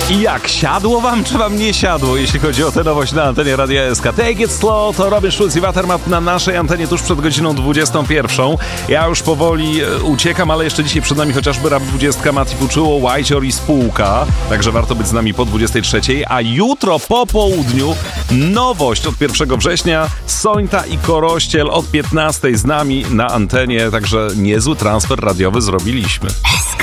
I jak? Siadło wam, czy wam nie siadło, jeśli chodzi o tę nowość na antenie Radia SK? Take it slow, to Robin Schulz i Watermat na naszej antenie tuż przed godziną 21. Ja już powoli uciekam, ale jeszcze dzisiaj przed nami chociażby Rap 20, Mati Fuczuło, Łajcior i spółka. Także warto być z nami po 23. A jutro po południu nowość od 1 września. Sońta i Korościel od 15 z nami na antenie. Także niezły transfer radiowy zrobiliśmy.